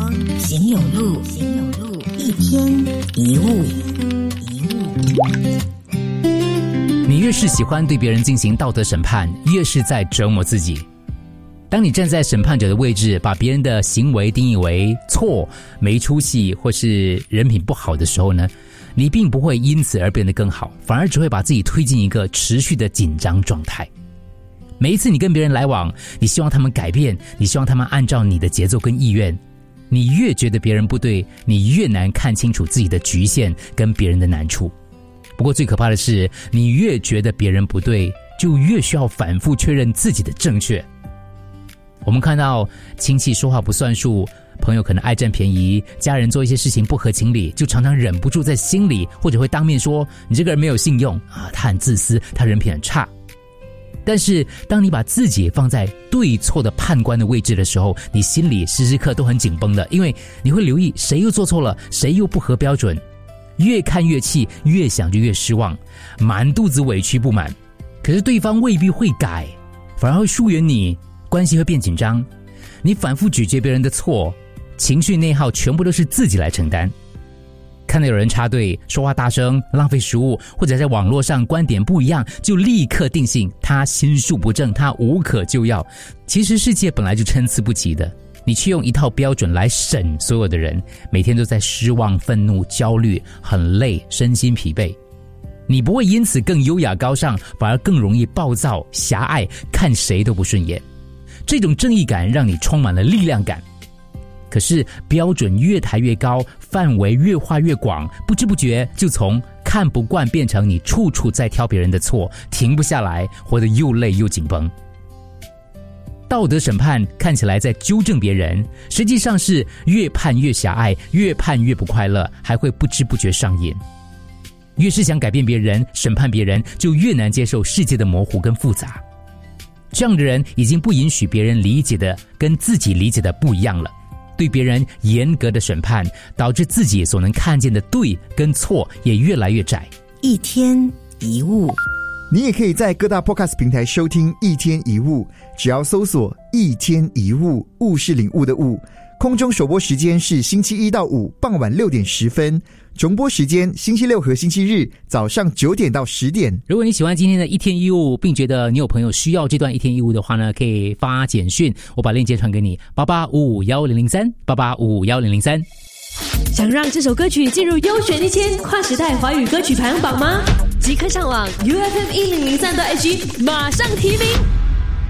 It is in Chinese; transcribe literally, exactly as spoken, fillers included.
光，行有路，行有路，一天一物，一物。 你越是喜欢对别人进行道德审判，越是在折磨自己。当你站在审判者的位置，把别人的行为定义为错、没出息或是人品不好的时候呢，你并不会因此而变得更好，反而只会把自己推进一个持续的紧张状态。每一次你跟别人来往，你希望他们改变，你希望他们按照你的节奏跟意愿，你越觉得别人不对，你越难看清楚自己的局限跟别人的难处。不过最可怕的是，你越觉得别人不对，就越需要反复确认自己的正确。我们看到亲戚说话不算数，朋友可能爱占便宜，家人做一些事情不合情理，就常常忍不住在心里或者会当面说你这个人没有信用啊，他很自私，他人品很差。但是当你把自己放在对错的判官的位置的时候，你心里时时刻都很紧绷的，因为你会留意谁又做错了，谁又不合标准，越看越气，越想就越失望，满肚子委屈不满。可是对方未必会改，反而会疏远你，关系会变紧张，你反复咀嚼别人的错，情绪内耗全部都是自己来承担。看到有人插队，说话大声，浪费食物，或者在网络上观点不一样，就立刻定性他心术不正，他无可救药。其实世界本来就参差不齐的，你却用一套标准来审所有的人，每天都在失望、愤怒、焦虑，很累，身心疲惫。你不会因此更优雅高尚，反而更容易暴躁、狭隘，看谁都不顺眼。这种正义感让你充满了力量感。可是标准越抬越高，范围越画越广，不知不觉就从看不惯变成你处处在挑别人的错，停不下来，活得又累又紧绷。道德审判看起来在纠正别人，实际上是越判越狭隘，越判越不快乐，还会不知不觉上瘾。越是想改变别人、审判别人，就越难接受世界的模糊跟复杂。这样的人已经不允许别人理解的跟自己理解的不一样了，对别人严格的审判，导致自己所能看见的对跟错也越来越窄。 一天一物， 你也可以在各大 podcast 平台收听一天一物，只要搜索一天一物，物是领悟的物。空中首播时间是星期一到五傍晚六点十分，重播时间星期六和星期日早上九点到十点。 如果你喜欢今天的一天一物，并觉得你有朋友需要这段一天一物的话呢，可以发简讯，我把链接传给你，八八五五一零零三，八八五五一零零三。 想让这首歌曲进入优选一千跨时代华语歌曲排行榜吗？即刻上网 U F M 一零零三 的 S G 马上提名。